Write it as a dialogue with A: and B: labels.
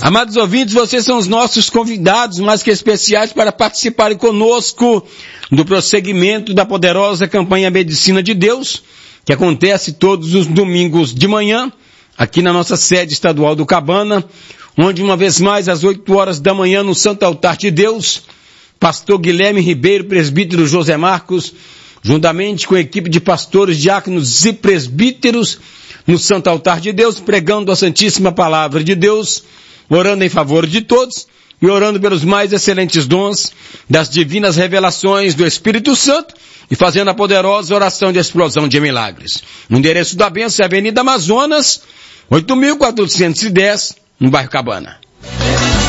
A: Amados ouvintes, vocês são os nossos convidados mais que especiais para participarem conosco do prosseguimento da poderosa campanha Medicina de Deus, que acontece todos os domingos de manhã, aqui na nossa sede estadual do Cabana, onde uma vez mais às 8 horas da manhã no Santo Altar de Deus, pastor Guilherme Ribeiro, presbítero José Marcos, juntamente com a equipe de pastores, diáconos e presbíteros, no Santo Altar de Deus, pregando a Santíssima Palavra de Deus, orando em favor de todos e orando pelos mais excelentes dons das divinas revelações do Espírito Santo e fazendo a poderosa oração de explosão de milagres. O endereço da bênção é Avenida Amazonas, 8.410, no bairro Cabana.